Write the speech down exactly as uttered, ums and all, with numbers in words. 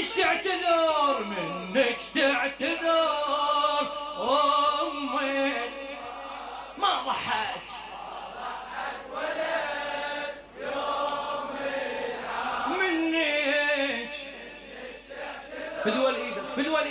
ايش تعتذر منك تعتذر امي ما ضحت منك. فدوى ايدك فدوى